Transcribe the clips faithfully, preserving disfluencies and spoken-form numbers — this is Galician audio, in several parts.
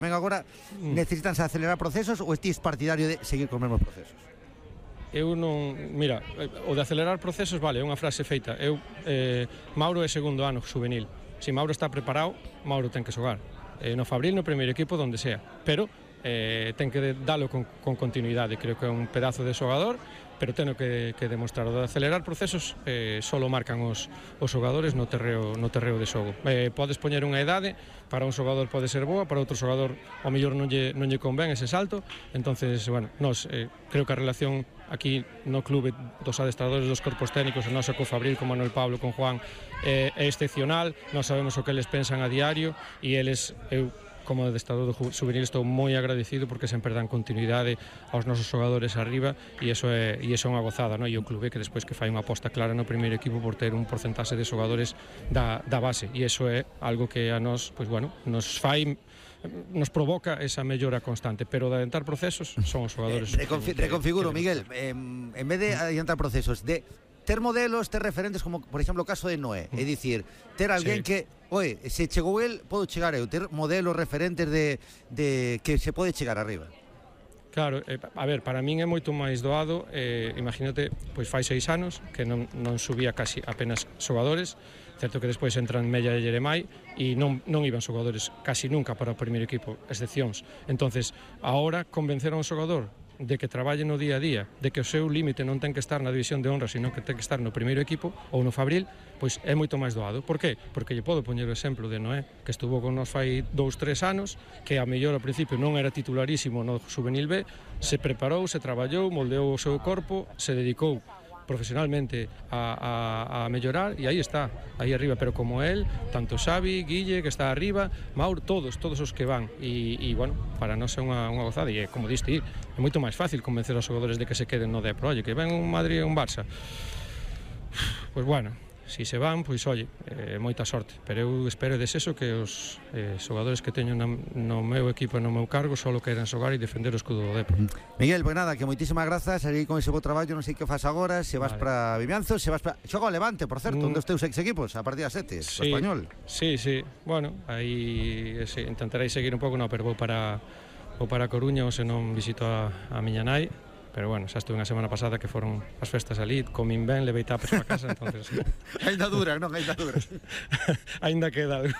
Venga, agora mm. necesitanse acelerar procesos ou estis partidario de seguir con os mesmos procesos? Eu non, mira, o de acelerar procesos, vale, é unha frase feita. Eu, eh, Mauro é segundo ano juvenil. Se Mauro está preparado, Mauro ten que xogar. Eh, no Fabril, no primeiro equipo, donde sea. Pero eh, ten que dalo con, con continuidade. Creo que é un pedazo de xogador, pero teno que, que demostrar. O de acelerar procesos eh, solo marcan os, os xogadores no terreo, no terreo de xogo. Eh, podes poñer unha idade, para un xogador pode ser boa, para outro xogador ao mellor non lle, non lle convén ese salto. Entonces, bueno, nos, eh, creo que a relación aquí no clube dos adestradores dos corpos técnicos, o noso co Fabril, con Manuel Pablo, con Juan, eh, é excepcional. Nós sabemos o que eles pensan a diario e eles, eu como adestrador do juvenil estou moi agradecido porque sempre dan continuidade aos nosos xogadores arriba e iso é, e iso é unha gozada, no? E o clube que despois que fai unha aposta clara no primeiro equipo por ter un porcentaxe de xogadores da, da base, e iso é algo que a nós, pois bueno, nos fai, nos provoca esa mellora constante, pero de adiantar procesos son os xogadores. Eh, reconfi reconfiguro, Miguel, eh, en vez de adiantar procesos, de ter modelos, ter referentes, como por exemplo o caso de Noé, é dicir, ter alguén sí. que, oe, se chegou el, podo chegar eu, ter modelos referentes de, de que se pode chegar arriba. Claro, eh, a ver, para min é moito máis doado, eh, imagínate, pois fai seis anos que non, non subía casi apenas xogadores, certo que despois entran Mella e Jeremai e non, non iban xogadores casi nunca para o primeiro equipo, excepcións. Entonces, agora convencer a un xogador de que traballe no día a día, de que o seu límite non ten que estar na división de honra, sino que ten que estar no primeiro equipo ou no Fabril, pois é moito máis doado. Por qué? Porque lle podo poñer o exemplo de Noé, que estuvo con nos fai dous, tres anos, que a mellor ao principio non era titularísimo no Juvenil B, se preparou, se traballou, moldeou o seu corpo, se dedicou profesionalmente a, a, a mellorar e aí está, aí arriba, pero como él, tanto Xavi, Guille, que está arriba, Mauro, todos, todos os que van e, e bueno, para nós é unha, unha gozada e é, como diste, é moito máis fácil convencer aos xogadores de que se queden no Depor, oye, que ven un Madrid e un Barça, pois bueno, si se van, pois oye, eh, moita sorte, pero eu espero deseso que os eh, xogadores que teño no, no meu equipo e no meu cargo solo queiran xogar e defender o escudo do Depor. Miguel, pois nada, que moitísimas grazas, aí con ese bo traballo, non sei que fas agora, se vas vale. para Vimianzo, se vas para... Xoga o Levante, por certo, mm. un dos teus ex equipos, a partir das sete, sí, o Español. Sí, sí, bueno, aí sí, intentarei seguir un pouco, no, pero vou para, vou para Coruña, ou se non visito a, a miña nai. Pero bueno, xa estuve unha semana pasada que foron as festas ali, comín ben, levei tapes para casa, entonces... Ainda duras, non? Ainda duras. Ainda queda algo.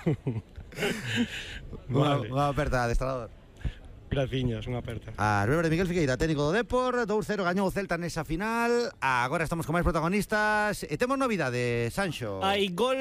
Vale. Unha aperta, adestrador. Graciñas, unha aperta. A Álvaro de Miguel Figueira, técnico do Depor, dous cero gañou o Celta nesa final. Agora estamos con máis protagonistas e temos novidade, Sanxo. Hai gol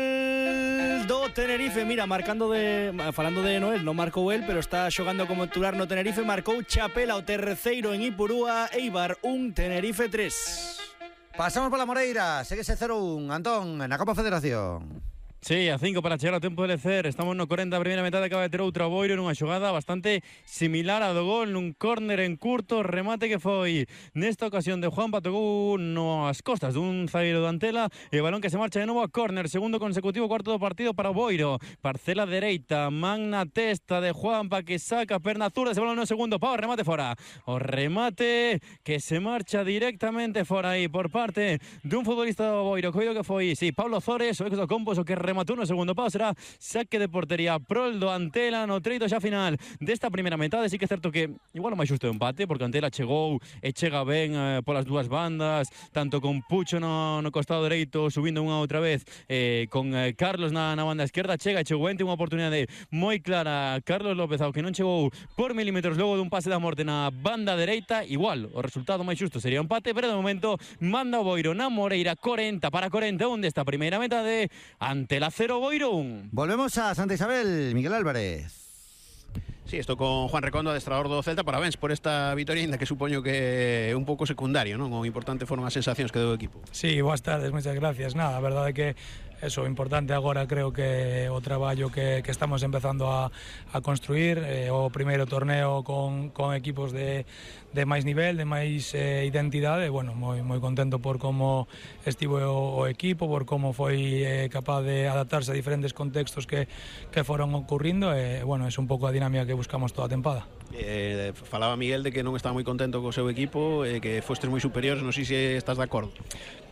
do Tenerife, mira, marcando de falando de Noel, non marcou el, pero está xogando como titular no Tenerife, marcou Chapela o terceiro en Ipurúa, Eibar un, Tenerife tres. Pasamos pola Moreira, séguese cero un, Antón, na Copa Federación. Sí, a cinco para chegar ao tempo de lecer. Estamos no corenta, a primeira metade acaba de ter outra Boiro nunha xogada bastante similar a do gol, nun córner en curto, remate que foi nesta ocasión de Juan Patogou nas costas dun zagueiro do Antela e o balón que se marcha de novo a córner, segundo consecutivo, cuarto do partido para o Boiro. Parcela dereita, magna testa de Juanpa que saca perna zurda, ese balón no segundo pau, remate fora. O remate que se marcha directamente fora aí por parte dun futbolista do Boiro, coido que foi, sí, Pablo Zores, o ex do Compos, o que rematou no segundo pau, será saque de portería prol do Antela no treito xa final desta primeira metade. Sí que é certo que igual o máis xusto o empate, porque Antela chegou e chega ben eh, polas dúas bandas, tanto con Pucho no, no costado dereito subindo unha outra vez, eh, con eh, Carlos na, na banda esquerda, chega e chegou ente unha oportunidade moi clara Carlos López, ao que non chegou por milímetros logo dun pase da morte na banda dereita. Igual, o resultado máis xusto sería o empate, pero de momento manda o Boiro na Moreira, corenta para corenta un desta primeira metade, ante la cero Boiro un. Volvemos a Santa Isabel, Miguel Álvarez. Sí, esto con Juan Recondo, adestrador do Celta. Parabéns por esta vitoria, ainda que supoño que é un pouco secundario, non? O importante foron as sensacións que deu o equipo. Sí, boas tardes, moitas gracias. Nada, a verdade é que eso, importante agora creo que o traballo que, que estamos empezando a, a construir, eh, o primeiro torneo con, con equipos de, de máis nivel, de máis eh, identidade, bueno, moi, moi contento por como estivo o, o equipo, por como foi eh, capaz de adaptarse a diferentes contextos que, que foron ocurrindo, e eh, bueno, é un pouco a dinámica que buscamos toda a tempada. Eh, falaba Miguel de que non estaba moi contento co seu equipo, eh, que fostes moi superiores, non sei se estás de acordo.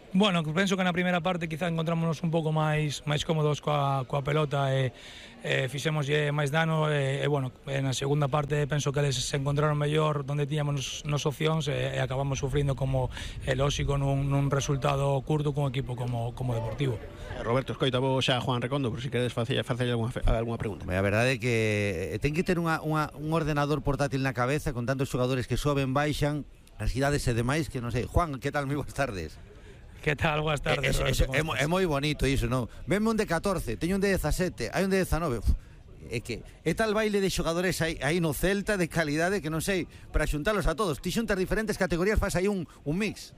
Bueno, penso que na primeira parte quizá encontrámonos un pouco máis máis cómodos coa, coa pelota e, e fixémoslle máis dano e, e bueno, e na segunda parte penso que eles se encontraron mellor onde tiñamos nos opcións e, e acabamos sufrindo como é lóxico nun, nun resultado curto cun equipo como, como Deportivo. Roberto, escoita vos xa Juan Recondo, por si queredes facer algunha, algunha pregunta. A verdade é que ten que ter unha, unha, un ordenador portátil na cabeza con tantos xogadores que soben, baixan as idades e demais que non sei. Juan, que tal? Moi boas tardes. Que tal? Boas tardes, eh, Roberto. É, é, é moi bonito iso, non? Venme un de catorce, teño un de dezasete, hai un de dezanove. Uf, é que é tal baile de xogadores aí, aí no Celta de calidade que non sei, para xuntalos a todos. Ti xuntas diferentes categorías, faz aí un, un mix.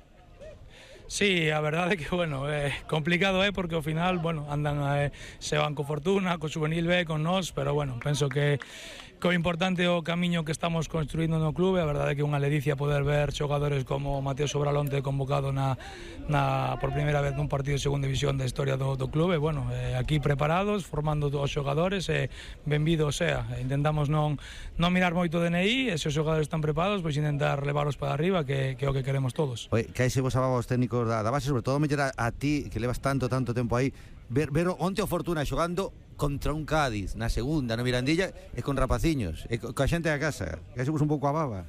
Sí, a verdade é que, bueno, é complicado é porque ao final, bueno, andan eh, se van co Fortuna, co Juvenil B, con nós, pero bueno, penso que que o importante é o camiño que estamos construindo no clube. A verdade é que é unha ledicia poder ver xogadores como Mateo Sobralonte convocado na, na por primeira vez nun partido de segunda división da historia do, do clube. Bueno, eh, aquí preparados, formando os xogadores e eh, benvido sea. Intentamos non, non mirar moito D N I e se os xogadores están preparados, pois intentar levaros para arriba, que, que é o que queremos todos. Oye, que aí se vos ababa os técnicos da, da base, sobre todo mellor a, a ti, que levas tanto, tanto tempo aí, ver, ver onte o Fortuna xogando contra un Cádiz na segunda, no Mirandilla, e con rapaciños, e co, coa xente da casa, que se vos un pouco a baba.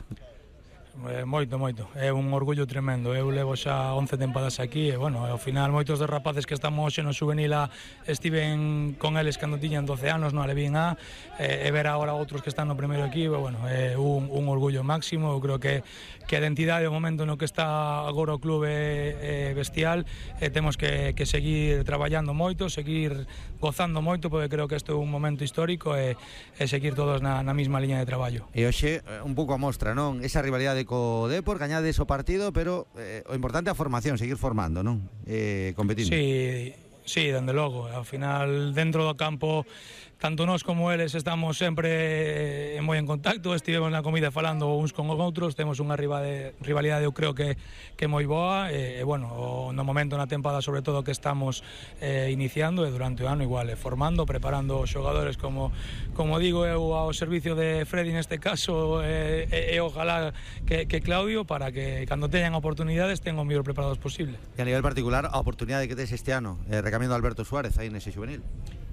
Eh, moito, moito, é un orgullo tremendo. Eu levo xa once tempadas aquí e, bueno, ao final moitos dos rapaces que estamos hoxe no Juvenil A estiven con eles cando tiñan doce anos no Alevín A e, e ver agora outros que están no primeiro equipo, bueno, é un, un orgullo máximo. Eu creo que, que a identidade o momento no que está agora o clube é bestial e temos que, que seguir traballando moito, seguir gozando moito, porque creo que isto é un momento histórico e, e seguir todos na, na mesma liña de traballo. E hoxe un pouco a mostra, non? Esa rivalidade co Depor, gañades o partido, pero eh, o importante é a formación, seguir formando, non? Eh, competindo. Sí, sí, dende logo. Ao final, dentro do campo, tanto nós como eles estamos sempre moi en contacto, estivemos na comida falando uns con outros, temos unha rivalidade, eu creo que, que moi boa, e, e bueno, no momento na tempada sobre todo que estamos eh, iniciando, e durante o ano igual, eh, formando, preparando os xogadores como, como digo eu, ao servicio de Freddy neste caso, e, e, e ojalá que, que Claudio, para que cando teñan oportunidades tengan o mellor preparados posible. E a nivel particular, a oportunidade que tes este ano, eh, recamiendo a Alberto Suárez aí nese Juvenil.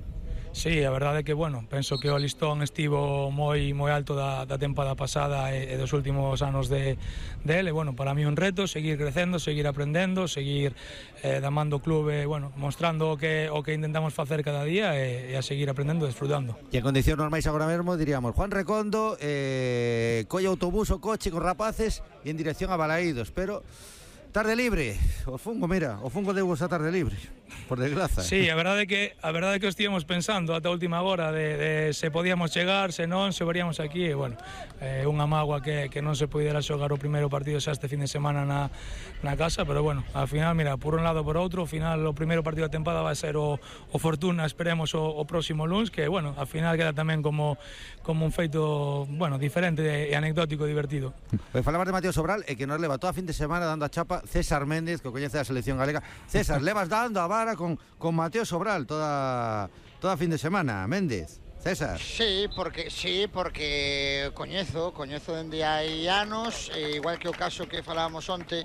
Sí, a verdade é que, bueno, penso que o listón estivo moi moi alto da, da tempada pasada e, e dos últimos anos de, de ele. Bueno, para mí un reto, seguir crecendo, seguir aprendendo, seguir eh, damando o clube, bueno, mostrando o que, o que intentamos facer cada día e, e a seguir aprendendo e desfrutando. E en condicións normais agora mesmo diríamos Juan Recondo, eh, colle autobús o coche con rapaces e en dirección a Balaídos, pero tarde libre, o fungo, mira, o fungo deu a tarde libre, por desgraza. Sí, a verdade é que a verdade é que estivemos pensando ata a última hora de, de se podíamos chegar, se non, se veríamos aquí, e bueno, é eh, unha mágoa que, que non se puidera xogar o primeiro partido xa este fin de semana na, na casa, pero bueno, ao final, mira, por un lado por outro, ao final o primeiro partido da tempada vai ser o, o Fortuna, esperemos o, o próximo luns, que bueno, ao final queda tamén como, como un feito, bueno, diferente e anecdótico, divertido. Pues falabas de Mateo Sobral e que nos leva toda fin de semana dando a chapa César Méndez, que coñece a selección galega. César, levas dando a vara con, con Mateo Sobral toda, toda fin de semana, Méndez. César. Sí, porque sí, porque coñezo, coñezo dende hai anos, e igual que o caso que falábamos onte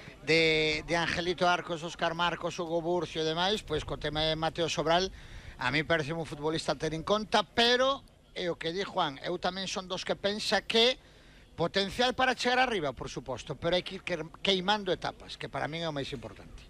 de, de Angelito Arcos, Óscar Marcos, Hugo Burcio e demais, pois co tema de Mateo Sobral, a mí parece un futbolista a ter en conta, pero é o que di Juan, eu tamén son dos que pensa que potencial para chegar arriba, por suposto, pero hai que ir queimando etapas, que para mí é o máis importante.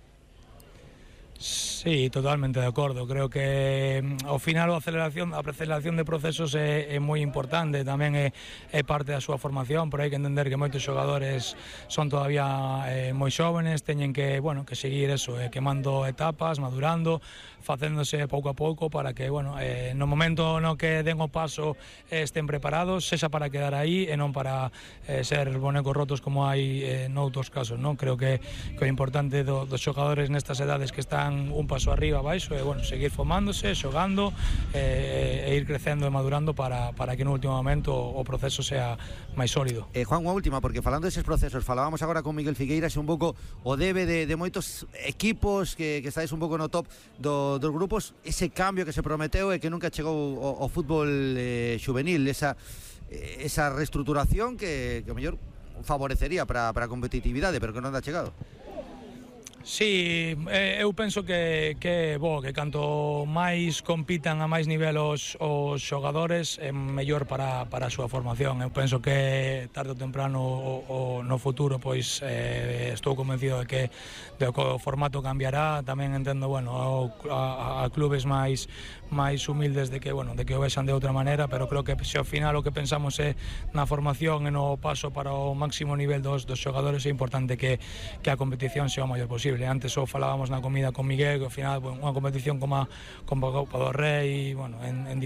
Sí, totalmente de acordo. Creo que ao final a aceleración, a aceleración de procesos é, é moi importante, tamén é, é parte da súa formación, pero hai que entender que moitos xogadores son todavía eh, moi xóvenes, teñen que, bueno, que seguir eso, eh, quemando etapas, madurando, facéndose pouco a pouco para que, bueno, eh, no momento no que den o paso eh, estén preparados, sexa para quedar aí e non para eh, ser bonecos rotos como hai eh, noutros casos, non? Creo que, que o importante do, dos xogadores nestas edades que están un paso arriba, abaixo, e, bueno, seguir formándose, xogando eh, e ir crecendo e madurando para, para que no último momento o proceso sea máis sólido. Eh, Juan, unha última, porque falando deses procesos, falábamos agora con Miguel Figueiras un pouco o debe de, de moitos equipos que, que estáis un pouco no top do, dos grupos, ese cambio que se prometeu e que nunca chegou o, o fútbol eh, juvenil, esa, esa reestruturación que, que o mellor favorecería para, para a competitividade, pero que non ha chegado. Sí, eh, eu penso que que bo, que canto máis compitan a máis nivel os, os xogadores é mellor para, para a súa formación. Eu penso que tarde ou temprano o, o, no futuro pois eh, estou convencido de que, de que o formato cambiará. Tamén entendo, bueno, a, a clubes máis máis humildes de que, bueno, de que o vexan de outra maneira, pero creo que se ao final o que pensamos é na formación e no paso para o máximo nivel dos, dos xogadores, é importante que, que a competición sea o maior posible. Antes o falábamos na comida con Miguel, que ao final, bueno, unha competición como a, como a Copa do Rei, bueno, en, en